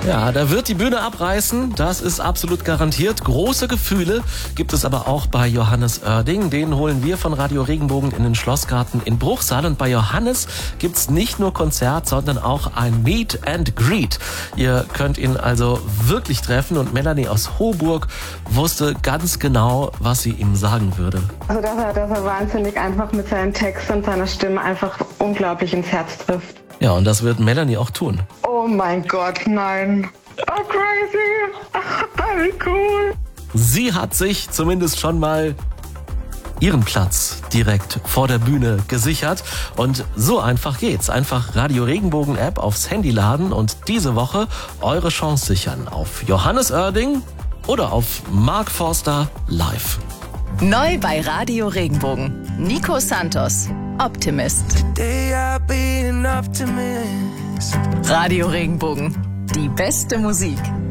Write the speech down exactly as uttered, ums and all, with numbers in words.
Ja, da wird die Bühne abreißen, das ist absolut garantiert. Große Gefühle gibt es aber auch bei Johannes Oerding. Den holen wir von Radio Regenbogen in den Schlossgarten in Bruchsal. Und bei Johannes gibt's nicht nur Konzert, sondern auch ein Meet and Greet. Ihr könnt ihn also wirklich treffen und Melanie aus Hoburg wusste ganz genau, was sie ihm sagen würde. Also dass er, dass er wahnsinnig einfach mit seinem Text und seiner Stimme einfach unglaublich ins Herz trifft. Ja, und das wird Melanie auch tun. Oh mein Gott, nein. Oh, crazy. Wie cool. Sie hat sich zumindest schon mal ihren Platz direkt vor der Bühne gesichert. Und so einfach geht's. Einfach Radio Regenbogen App aufs Handy laden und diese Woche eure Chance sichern auf Johannes Oerding oder auf Mark Forster live. Neu bei Radio Regenbogen. Nico Santos, Optimist. Radio Regenbogen. Die beste Musik.